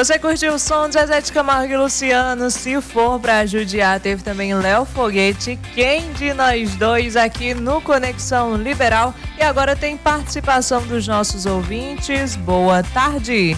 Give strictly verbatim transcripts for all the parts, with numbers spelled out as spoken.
Você curtiu o som de Zezé de Camargo e Luciano? Se for pra judiar, teve também Léo Foguete, Quem de Nós Dois, aqui no Conexão Liberal. E agora tem participação dos nossos ouvintes. Boa tarde.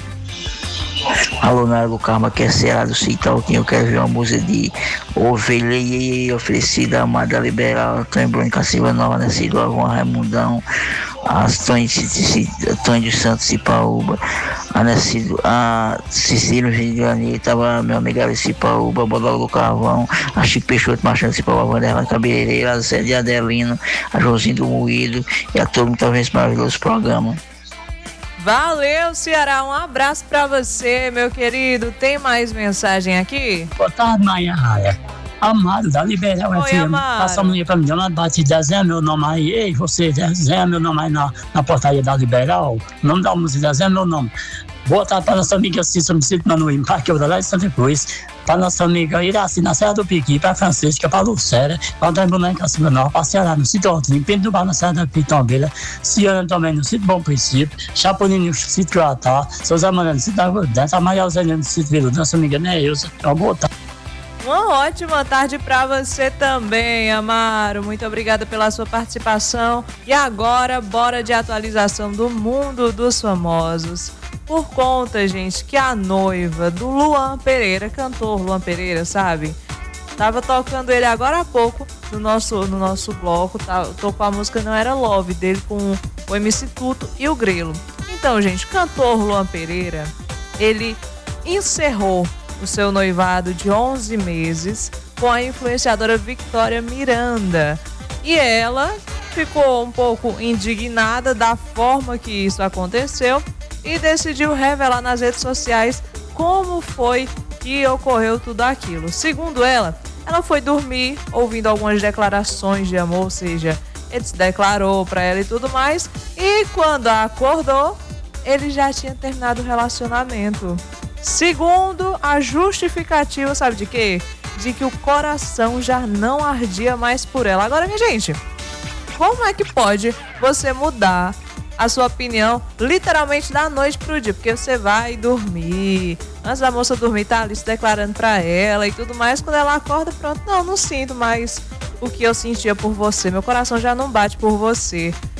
Alô, Nago Karma, que é Ceará do Citalquinho. Eu quero ver uma música de Ovelha oferecida, Amada Liberal, Antônio Branca Silva Nova, Nascido Avon Raimundão, Antônio dos Santos Cipaúba, a Nascido, a Cecílio Rio de Janeiro, tava meu amigo Alice Cipaúba, Bodolo do Carvão, a Chico Peixoto Machado Cipaúba, Vanderlan Cabeleireira, a Zé de Adelino, a Josinho do Moído e a todo mundo que tá vendo esse maravilhoso programa. Valeu, Ceará, um abraço pra você, meu querido. Tem mais mensagem aqui? Boa tarde, Maia. Amado da Liberal Oi, F M. Amado. Passa a mulher pra mim, Leonardo Batista, desenha meu nome aí. Ei, você, desenha meu nome aí na, na portaria da Liberal. O nome da música, desenha meu nome. Boa tarde para nossa amiga Cícero Micito Manuim, Parque lá de Santa Cruz. Para nossa amiga Iraci, na Serra do Piqui. Para Francisca, para Lucélia. Para André Boneca Silva Nova. Para Ceará, no Sítio Altinho. Pinto do Bar, na Serra da Pitombeira. Ciana também, no Sítio Bom Princípio. Chapolin, no Sítio Croatá. Souza Mané, no Sítio da Rodante. A Maria Eusênia, no Sítio Vila. Nossa amiga Neilza. Uma boa tarde. Uma ótima tarde para você também, Amaro. Muito obrigada pela sua participação. E agora, bora de atualização do mundo dos famosos. Por conta, gente, que a noiva do Luan Pereira, cantor Luan Pereira, sabe? Tava tocando ele agora há pouco no nosso, no nosso bloco. Tá, tocou a música Não Era Love dele com o M C Tuto e o Grilo. Então, gente, cantor Luan Pereira, ele encerrou o seu noivado de onze meses com a influenciadora Victoria Miranda. E ela ficou um pouco indignada da forma que isso aconteceu e decidiu revelar nas redes sociais como foi que ocorreu tudo aquilo. Segundo ela, ela foi dormir ouvindo algumas declarações de amor, ou seja, ele se declarou pra ela e tudo mais, e quando acordou, ele já tinha terminado o relacionamento. Segundo a justificativa, sabe de quê? De que o coração já não ardia mais por ela. Agora, minha gente, como é que pode você mudar a sua opinião literalmente da noite pro dia? Porque você vai dormir, antes da moça dormir, tá ali se declarando pra ela e tudo mais. Quando ela acorda, pronto, não, não sinto mais o que eu sentia por você. Meu coração já não bate por você.